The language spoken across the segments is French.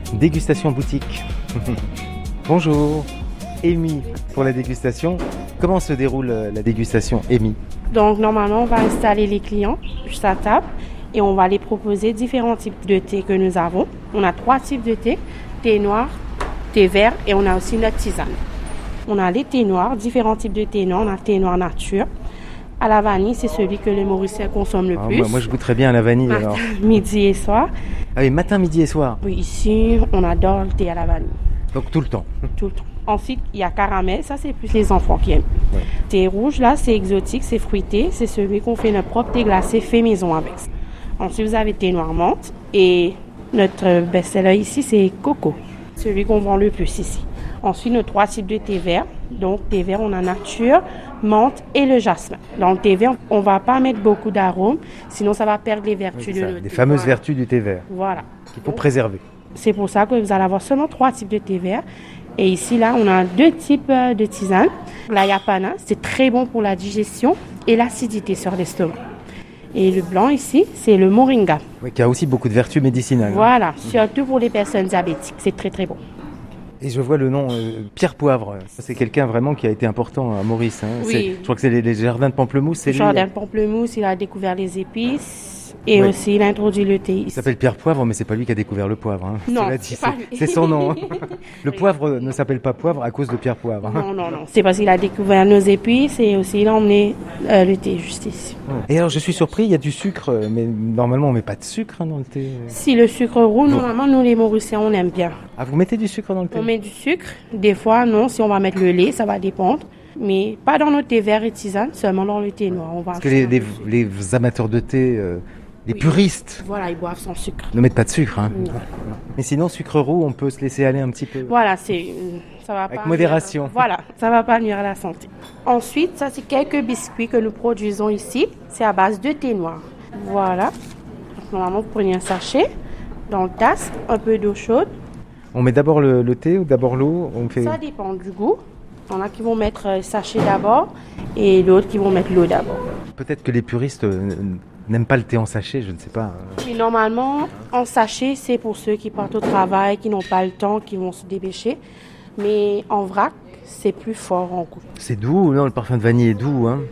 Dégustation boutique. Bonjour, Amy pour la dégustation. Comment se déroule la dégustation, Amy? Donc normalement, on va installer les clients juste à table et on va les proposer différents types de thé que nous avons. On a 3 types de thé, thé noir, thé vert et on a aussi notre tisane. On a les thés noirs, différents types de thé noirs. On a thé noir nature. À la vanille, c'est celui que les Mauriciens consomment le plus. Moi, je goûterais bien à la vanille. Matin, alors. midi et soir. Ah oui, matin, midi et soir. Oui, ici, on adore le thé à la vanille. Donc tout le temps. Tout le temps. Ensuite, il y a caramel. Ça, c'est plus les enfants qui aiment. Ouais. Thé rouge, là, c'est exotique, c'est fruité. C'est celui qu'on fait notre propre thé glacé fait maison avec. Ensuite, vous avez thé noir menthe. Et notre best-seller ici, c'est coco. Celui qu'on vend le plus ici. Ensuite, nos 3 types de thé vert. Donc, thé vert, on a nature, menthe et le jasmin. Dans le thé vert, on ne va pas mettre beaucoup d'arômes, sinon ça va perdre les vertus de notre thé. Les fameuses vertus du thé vert. Voilà. Qu'il faut préserver. C'est pour ça que vous allez avoir seulement 3 types de thé vert. Et ici, là, on a 2 types de tisane. La yapana, c'est très bon pour la digestion et l'acidité sur l'estomac. Et le blanc ici, c'est le moringa. Oui, qui a aussi beaucoup de vertus médicinales. Voilà, surtout pour les personnes diabétiques. C'est très, très bon. Et je vois le nom Pierre Poivre. C'est quelqu'un vraiment qui a été important à Maurice. Hein. Oui. Je crois que c'est les jardins de Pamplemousse. Le jardin de Pamplemousse, il a découvert les épices et aussi il a introduit le thé. Il s'appelle Pierre Poivre, mais c'est pas lui qui a découvert le poivre. Hein. Non, c'est son nom. Hein. Le poivre ne s'appelle pas poivre à cause de Pierre Poivre. Hein. Non. C'est parce qu'il a découvert nos épices et aussi il a emmené le thé juste ici. Et alors je suis surpris, il y a du sucre, mais normalement on met pas de sucre dans le thé. Si le sucre roux, normalement nous les Mauriciens on aime bien. Ah, vous mettez du sucre dans le thé? On met du sucre, des fois non, si on va mettre le lait, ça va dépendre. Mais pas dans nos thés verts et tisanes, seulement dans le thé noir. Parce que les amateurs de thé, les puristes, voilà, ils boivent sans sucre. Ne mettent pas de sucre. Hein. Non. Mais sinon, sucre roux, on peut se laisser aller un petit peu. Voilà, ça va avec pas modération. Nuire, voilà, ça va pas nuire à la santé. Ensuite, ça c'est quelques biscuits que nous produisons ici. C'est à base de thé noir. Voilà. Normalement, vous prenez un sachet dans le tasse, un peu d'eau chaude. On met d'abord le thé ou d'abord l'eau? Ça dépend du goût. Il y en a qui vont mettre le sachet d'abord et d'autres qui vont mettre l'eau d'abord. Peut-être que les puristes n'aiment pas le thé en sachet, je ne sais pas. Mais normalement, en sachet, c'est pour ceux qui partent au travail, qui n'ont pas le temps, qui vont se dépêcher. Mais en vrac, c'est plus fort en goût. C'est doux, non? Le parfum de vanille est doux. Hein.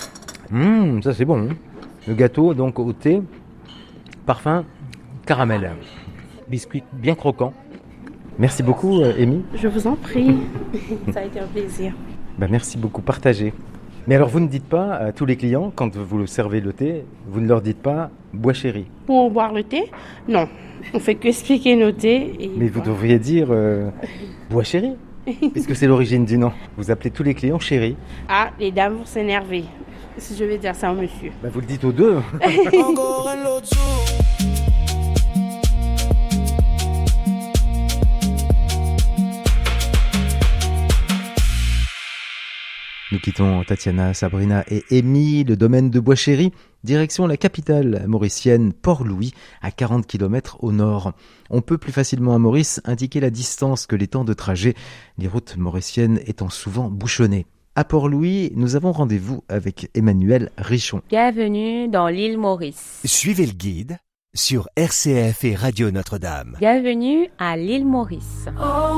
Ça c'est bon. Hein. Le gâteau, donc au thé, parfum caramel. Biscuit bien croquant. Merci beaucoup, Amy. Je vous en prie. Ça a été un plaisir. Merci beaucoup, partagez. Mais alors, vous ne dites pas à tous les clients, quand vous servez le thé, vous ne leur dites pas « bois chéri ». Pour boire le thé? Non. On fait que expliquer nos thés. Mais vous devriez dire « bois chéri », puisque c'est l'origine du nom. Vous appelez tous les clients « chéri ». Ah, les dames vont s'énerver, si je vais dire ça au monsieur. Vous le dites aux deux. Nous quittons Tatiana, Sabrina et Amy, le domaine de Bois-Chéri, direction la capitale mauricienne, Port-Louis, à 40 km au nord. On peut plus facilement à Maurice indiquer la distance que les temps de trajet, les routes mauriciennes étant souvent bouchonnées. À Port-Louis, nous avons rendez-vous avec Emmanuel Richon. Bienvenue dans l'île Maurice. Suivez le guide sur RCF et Radio Notre-Dame. Bienvenue à l'île Maurice.